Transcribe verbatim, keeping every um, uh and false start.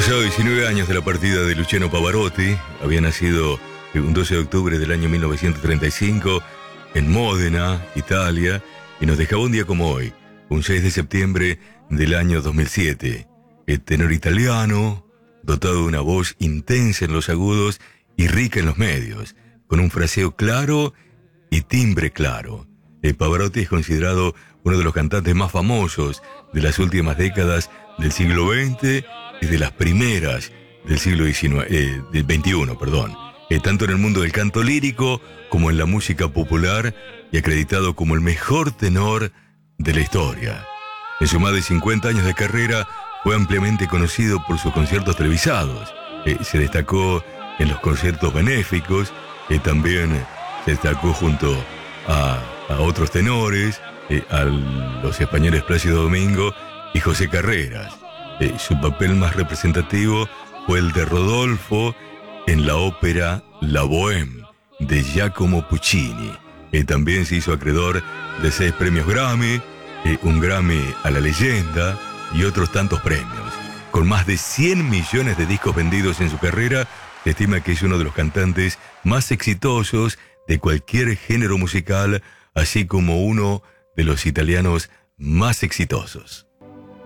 pasado diecinueve años de la partida de Luciano Pavarotti. Había nacido un doce de octubre del año mil novecientos treinta y cinco en Módena, Italia, y nos dejaba un día como hoy, un seis de septiembre del año dos mil siete. El tenor italiano, dotado de una voz intensa en los agudos y rica en los medios, con un fraseo claro y timbre claro. El Pavarotti es considerado uno de los cantantes más famosos de las últimas décadas del siglo veinte y de las primeras del siglo diecinueve, eh, del veintiuno, perdón. Eh, tanto en el mundo del canto lírico como en la música popular, y acreditado como el mejor tenor de la historia. En sus más de cincuenta años de carrera fue ampliamente conocido por sus conciertos televisados. Eh, se destacó en los conciertos benéficos, eh, también se destacó junto a, a otros tenores, eh, a los españoles Plácido Domingo y José Carreras. Eh, su papel más representativo fue el de Rodolfo en la ópera La Bohème de Giacomo Puccini. Eh, también se hizo acreedor de seis premios Grammy, eh, un Grammy a la leyenda y otros tantos premios. Con más de cien millones de discos vendidos en su carrera, se estima que es uno de los cantantes más exitosos de cualquier género musical, así como uno de los italianos más exitosos.